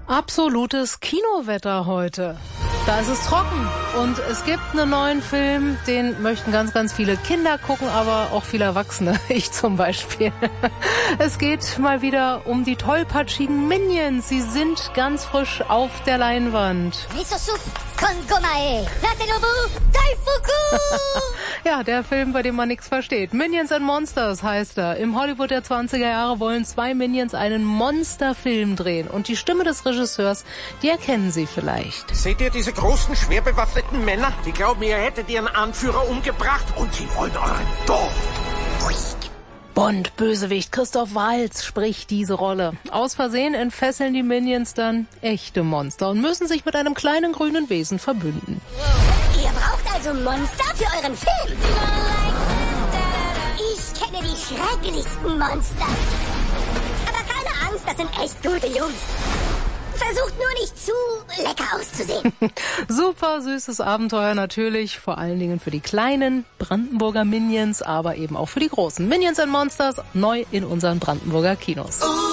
Absolutes Kinowetter heute. Da ist es trocken und es gibt einen neuen Film, den möchten ganz, ganz viele Kinder gucken, aber auch viele Erwachsene, ich zum Beispiel. Es geht mal wieder um die tollpatschigen Minions. Sie sind ganz frisch auf der Leinwand. Ja, der Film, bei dem man nichts versteht. Minions and Monsters heißt er. Im Hollywood der 20er Jahre wollen 2 Minions einen Monsterfilm drehen. Und die Stimme des Regisseurs, die erkennen Sie vielleicht. Seht ihr diese großen, schwer bewaffneten Männer? Die glauben, ihr hättet ihren Anführer umgebracht und sie wollen euren Tod. Bond-Bösewicht Christoph Waltz spricht diese Rolle. Aus Versehen entfesseln die Minions dann echte Monster und müssen sich mit einem kleinen grünen Wesen verbünden. Ihr braucht also Monster für euren Film? Ich kenne die schrecklichsten Monster. Aber keine Angst, das sind echt gute Jungs. Versucht nur nicht zu lecker auszusehen. Super süßes Abenteuer natürlich, vor allen Dingen für die kleinen Brandenburger Minions, aber eben auch für die großen. Minions and Monsters, neu in unseren Brandenburger Kinos.